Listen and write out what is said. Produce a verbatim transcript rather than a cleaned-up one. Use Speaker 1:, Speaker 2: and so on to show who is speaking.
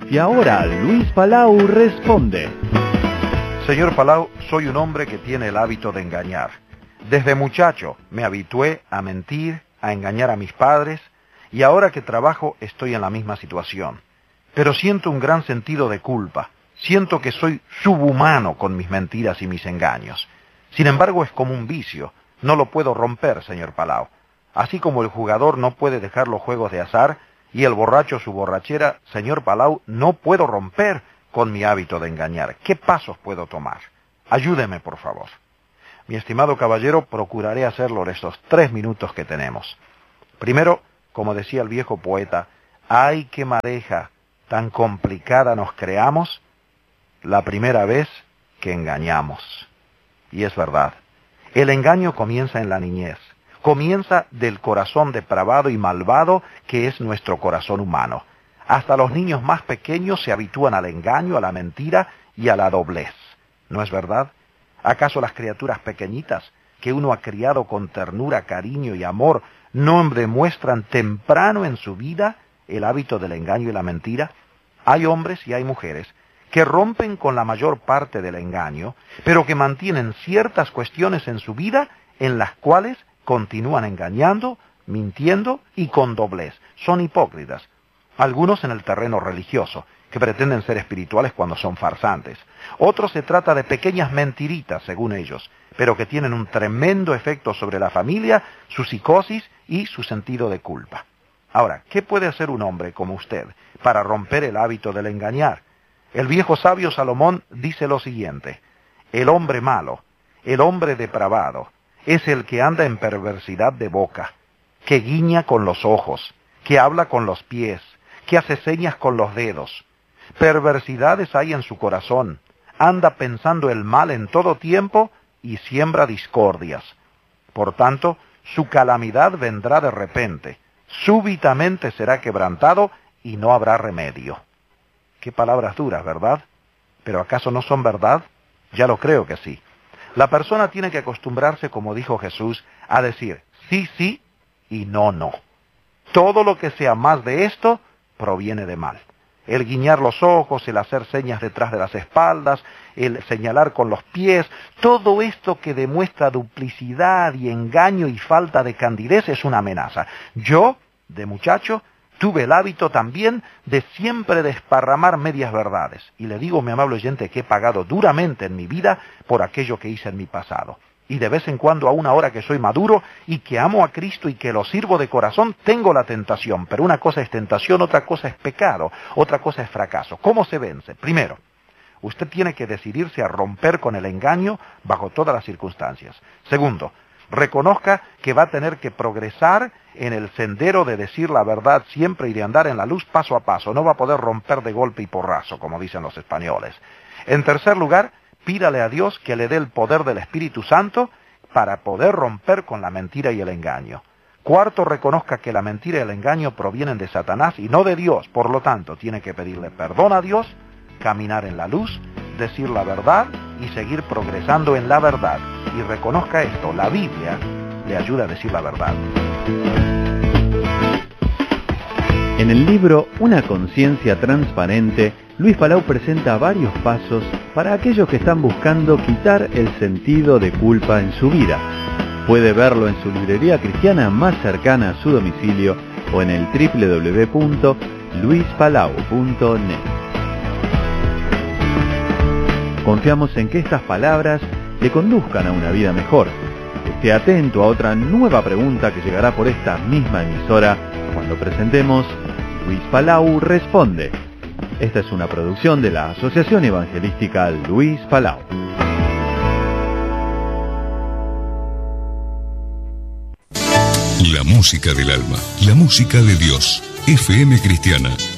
Speaker 1: Y ahora Luis Palau responde.
Speaker 2: Señor Palau, soy un hombre que tiene el hábito de engañar. Desde muchacho me habitué a mentir, a engañar a mis padres, y ahora que trabajo estoy en la misma situación. Pero siento un gran sentido de culpa. Siento que soy subhumano con mis mentiras y mis engaños. Sin embargo, es como un vicio. No lo puedo romper, señor Palau. Así como el jugador no puede dejar los juegos de azar y el borracho su borrachera, señor Palau, no puedo romper con mi hábito de engañar. ¿Qué pasos puedo tomar? Ayúdeme, por favor. Mi estimado caballero, procuraré hacerlo en estos tres minutos que tenemos. Primero, como decía el viejo poeta, ¡ay, qué madeja tan complicada nos creamos la primera vez que engañamos! Y es verdad. El engaño comienza en la niñez. Comienza del corazón depravado y malvado que es nuestro corazón humano. Hasta los niños más pequeños se habitúan al engaño, a la mentira y a la doblez. ¿No es verdad? ¿Acaso las criaturas pequeñitas, que uno ha criado con ternura, cariño y amor, no demuestran temprano en su vida el hábito del engaño y la mentira? Hay hombres y hay mujeres que rompen con la mayor parte del engaño, pero que mantienen ciertas cuestiones en su vida en las cuales continúan engañando, mintiendo y con doblez. Son hipócritas. Algunos en el terreno religioso, que pretenden ser espirituales cuando son farsantes. Otros se trata de pequeñas mentiritas, según ellos, pero que tienen un tremendo efecto sobre la familia, su psicosis y su sentido de culpa. Ahora, ¿qué puede hacer un hombre como usted para romper el hábito del engañar? El viejo sabio Salomón dice lo siguiente: el hombre malo, el hombre depravado, es el que anda en perversidad de boca, que guiña con los ojos, que habla con los pies, que hace señas con los dedos. Perversidades hay en su corazón, anda pensando el mal en todo tiempo y siembra discordias. Por tanto, su calamidad vendrá de repente, súbitamente será quebrantado y no habrá remedio. Qué palabras duras, ¿verdad? ¿Pero acaso no son verdad? Ya lo creo que sí. La persona tiene que acostumbrarse, como dijo Jesús, a decir sí, sí y no, no. Todo lo que sea más de esto proviene de mal. El guiñar los ojos, el hacer señas detrás de las espaldas, el señalar con los pies, todo esto que demuestra duplicidad y engaño y falta de candidez es una amenaza. Yo, de muchacho, tuve el hábito también de siempre desparramar medias verdades. Y le digo, mi amable oyente, que he pagado duramente en mi vida por aquello que hice en mi pasado. Y de vez en cuando, aún ahora que soy maduro y que amo a Cristo y que lo sirvo de corazón, tengo la tentación. Pero una cosa es tentación, otra cosa es pecado, otra cosa es fracaso. ¿Cómo se vence? Primero, usted tiene que decidirse a romper con el engaño bajo todas las circunstancias. Segundo, reconozca que va a tener que progresar en el sendero de decir la verdad siempre y de andar en la luz paso a paso. No va a poder romper de golpe y porrazo, como dicen los españoles. En tercer lugar, pídale a Dios que le dé el poder del Espíritu Santo para poder romper con la mentira y el engaño. Cuarto, reconozca que la mentira y el engaño provienen de Satanás y no de Dios. Por lo tanto, tiene que pedirle perdón a Dios, caminar en la luz, decir la verdad y seguir progresando en la verdad. Y reconozca esto, la Biblia le ayuda a decir la verdad.
Speaker 1: En el libro Una conciencia transparente, Luis Palau presenta varios pasos para aquellos que están buscando quitar el sentido de culpa en su vida. Puede verlo en su librería cristiana más cercana a su domicilio o en el doble u doble u doble u punto luis palau punto net. Confiamos en que estas palabras le conduzcan a una vida mejor. Esté atento a otra nueva pregunta que llegará por esta misma emisora cuando presentemos Luis Palau Responde. Esta es una producción de la Asociación Evangelística Luis Palau.
Speaker 3: La música del alma, la música de Dios. F M Cristiana